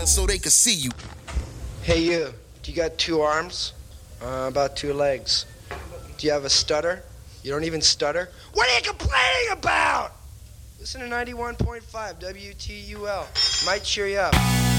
smiling so they can see you. Hey you, do you got 2 arms? About 2 legs. Do you have a stutter? You don't even stutter? What are you complaining about? Listen to 91.5 WTUL. Might cheer you up.